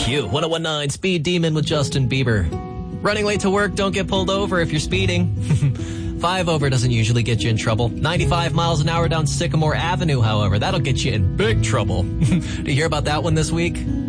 Q 1019 Speed Demon with Justin Bieber. Running late to work, don't get pulled over if you're speeding. 5 over doesn't usually get you in trouble. 95 miles an hour down Sycamore Avenue, however, that'll get you in big trouble. Do you hear about that one this week?